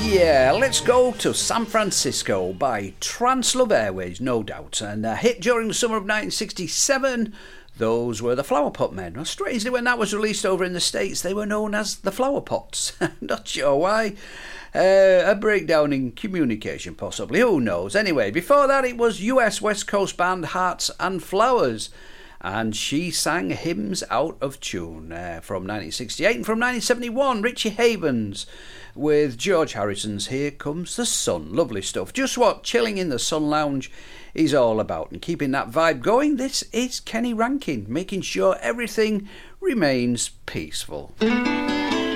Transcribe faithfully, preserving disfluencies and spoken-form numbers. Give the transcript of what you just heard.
Yeah, let's go to San Francisco by Translove Airways, no doubt. And a hit during the summer of nineteen sixty-seven, those were the Flower Pot Men. Well, strangely, when that was released over in the States, they were known as the Flower Pots. Not sure why. Uh, a breakdown in communication, possibly. Who knows? Anyway, before that, it was U S West Coast band Hearts and Flowers. And She Sang Hymns Out of Tune uh, from nineteen sixty-eight. And from nineteen seventy-one, Richie Havens with George Harrison's Here Comes the Sun. Lovely stuff. Just what chilling in the Sun Lounge is all about. And keeping that vibe going, this is Kenny Rankin, making sure everything remains peaceful.